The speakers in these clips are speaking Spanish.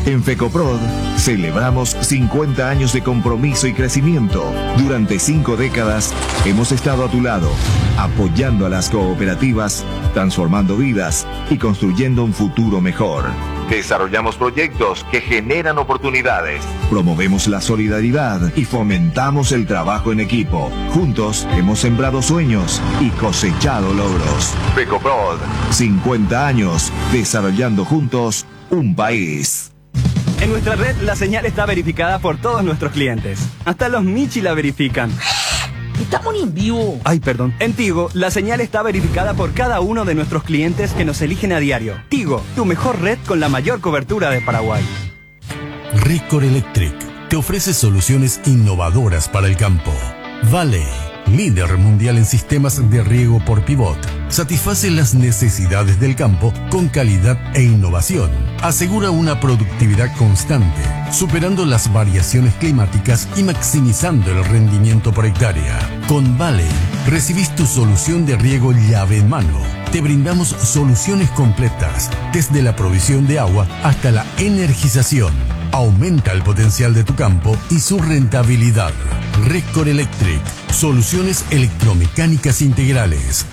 En FECOPROD celebramos 50 años de compromiso y crecimiento. Durante 5 décadas hemos estado a tu lado, apoyando a las cooperativas, transformando vidas y construyendo un futuro mejor. Desarrollamos proyectos que generan oportunidades. Promovemos la solidaridad y fomentamos el trabajo en equipo. Juntos hemos sembrado sueños y cosechado logros. FECOPROD, 50 años desarrollando juntos un país. En nuestra red la señal está verificada por todos nuestros clientes. Hasta los Michi la verifican. Estamos en vivo. Ay, perdón. En Tigo, la señal está verificada por cada uno de nuestros clientes que nos eligen a diario. Tigo, tu mejor red con la mayor cobertura de Paraguay. Ricor Electric te ofrece soluciones innovadoras para el campo. Valley, líder mundial en sistemas de riego por pivot, satisface las necesidades del campo con calidad e innovación. Asegura una productividad constante, superando las variaciones climáticas y maximizando el rendimiento por hectárea. Con Valley, recibís tu solución de riego llave en mano. Te brindamos soluciones completas, desde la provisión de agua hasta la energización. Aumenta el potencial de tu campo y su rentabilidad. Ricor Electric, soluciones electromecánicas integrales.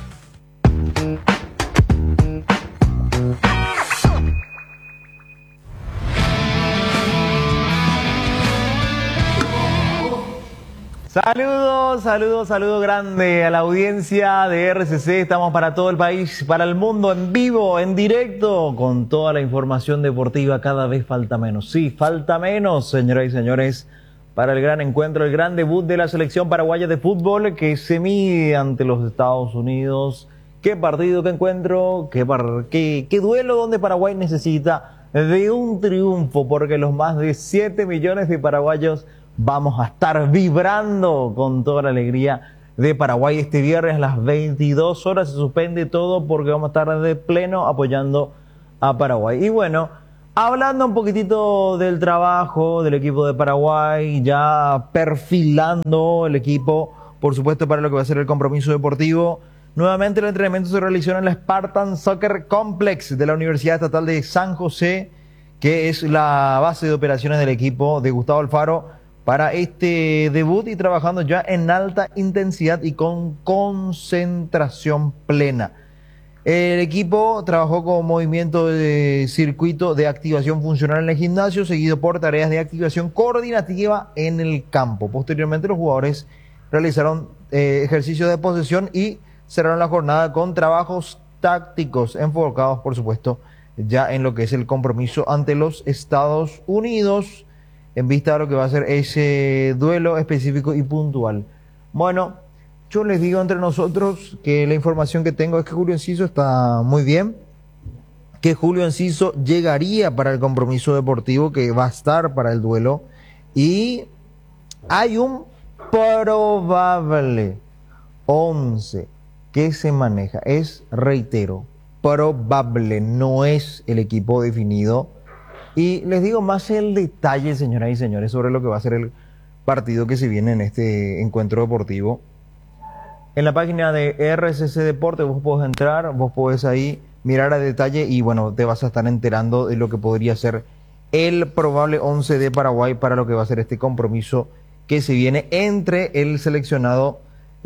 Saludos grande a la audiencia de RCC. Estamos para todo el país, para el mundo, en vivo, en directo, con toda la información deportiva. Cada vez falta menos. Sí, falta menos, señoras y señores, para el gran encuentro, el gran debut de la selección paraguaya de fútbol que se mide ante los Estados Unidos. Qué partido, qué encuentro, qué duelo donde Paraguay necesita de un triunfo, porque los más de 7 millones de paraguayos vamos a estar vibrando con toda la alegría de Paraguay. Este viernes a las 22 horas se suspende todo porque vamos a estar de pleno apoyando a Paraguay. Y bueno, hablando un poquitito del trabajo del equipo de Paraguay, ya perfilando el equipo, por supuesto, para lo que va a ser el compromiso deportivo. Nuevamente el entrenamiento se realizó en el Spartan Soccer Complex de la Universidad Estatal de San José, que es la base de operaciones del equipo de Gustavo Alfaro para este debut, y trabajando ya en alta intensidad y con concentración plena. El equipo trabajó con movimiento de circuito de activación funcional en el gimnasio, seguido por tareas de activación coordinativa en el campo. Posteriormente los jugadores realizaron ejercicios de posesión y cerraron la jornada con trabajos tácticos enfocados, por supuesto, ya en lo que es el compromiso ante los Estados Unidos, en vista de lo que va a ser ese duelo específico y puntual. Bueno, yo les digo entre nosotros que la información que tengo es que Julio Enciso está muy bien, que Julio Enciso llegaría para el compromiso deportivo, que va a estar para el duelo, y hay un probable 11 que se maneja. Es, reitero, probable, no es el equipo definido. Y les digo más el detalle, señoras y señores, sobre lo que va a ser el partido que se viene en este encuentro deportivo. En la página de RCC Deporte vos podés entrar, vos podés ahí mirar a detalle y bueno, te vas a estar enterando de lo que podría ser el probable 11 de Paraguay para lo que va a ser este compromiso que se viene entre el seleccionado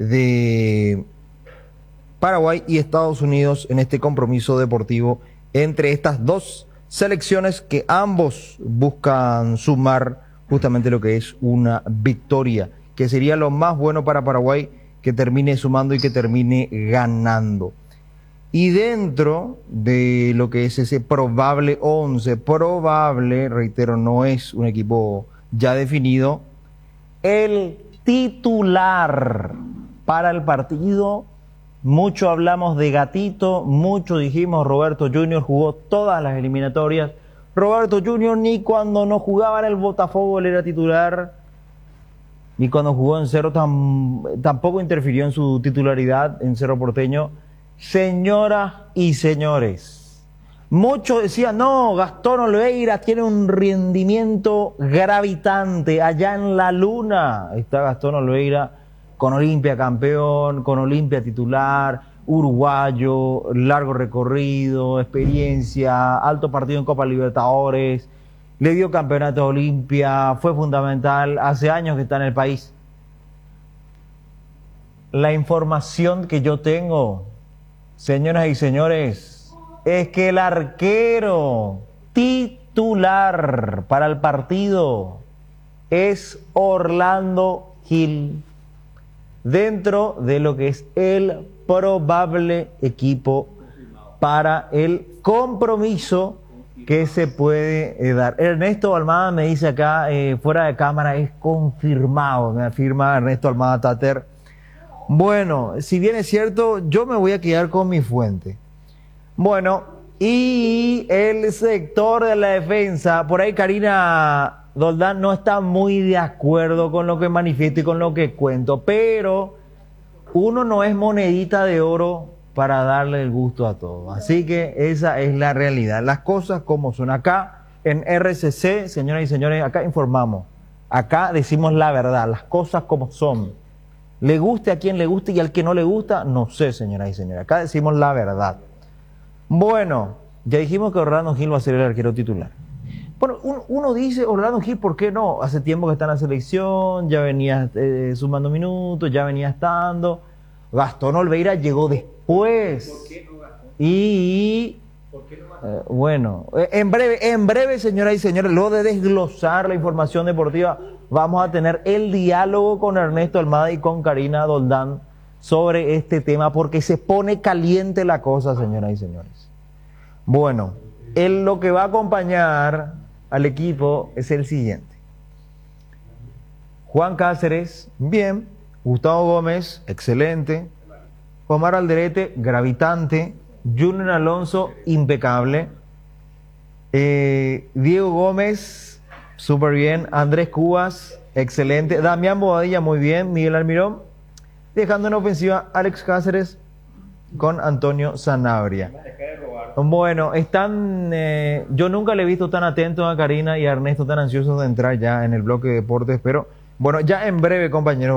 de Paraguay y Estados Unidos, en este compromiso deportivo entre estas dos selecciones que ambos buscan sumar justamente lo que es una victoria, que sería lo más bueno para Paraguay, que termine sumando y que termine ganando. Y dentro de lo que es ese probable 11, probable, reitero, no es un equipo ya definido, el titular para el partido. Mucho hablamos de Gatito, mucho dijimos Roberto Junior, jugó todas las eliminatorias. Roberto Junior ni cuando no jugaba en el Botafogo él era titular, ni cuando jugó en Cerro tampoco interfirió en su titularidad en Cerro Porteño. Señoras y señores, muchos decían, no, Gastón Oliveira tiene un rendimiento gravitante allá en la luna. Ahí está Gastón Oliveira, con Olimpia campeón, con Olimpia titular, uruguayo, largo recorrido, experiencia, alto partido en Copa Libertadores, le dio campeonato a Olimpia, fue fundamental, hace años que está en el país. La información que yo tengo, señoras y señores, es que el arquero titular para el partido es Orlando Gil, dentro de lo que es el probable equipo para el compromiso que se puede dar. Ernesto Almada me dice acá, fuera de cámara, es confirmado, me afirma Ernesto Almada Tater. Bueno, si bien es cierto, yo me voy a quedar con mi fuente. Bueno, y el sector de la defensa, por ahí Karina Doldán no está muy de acuerdo con lo que manifiesto y con lo que cuento, pero uno no es monedita de oro para darle el gusto a todos. Así que esa es la realidad. Las cosas como son. Acá en RCC, señoras y señores, acá informamos. Acá decimos la verdad, las cosas como son. Le guste a quien le guste y al que no le gusta, no sé, señoras y señores. Acá decimos la verdad. Bueno, ya dijimos que Orlando Gil va a ser el arquero titular. Bueno, uno dice, Orlando Gil, ¿por qué no? Hace tiempo que está en la selección, ya venía sumando minutos, ya venía estando. Gastón Olveira llegó después. ¿Por qué no Gastón? Y ¿Por qué no Gastón? bueno, en breve, señoras y señores, luego de desglosar la información deportiva, vamos a tener el diálogo con Ernesto Almada y con Karina Doldán sobre este tema, porque se pone caliente la cosa, señoras y señores. Bueno, lo que va a acompañar al equipo es el siguiente. Juan Cáceres, bien. Gustavo Gómez, excelente. Omar Alderete, gravitante. Junior Alonso, impecable. Diego Gómez, súper bien. Andrés Cubas, excelente. Damián Bobadilla, muy bien. Miguel Almirón. Dejando en ofensiva Alex Cáceres con Antonio Sanabria. Bueno, yo nunca le he visto tan atento a Karina y a Ernesto tan ansiosos de entrar ya en el bloque de deportes, pero bueno, ya en breve, compañeros.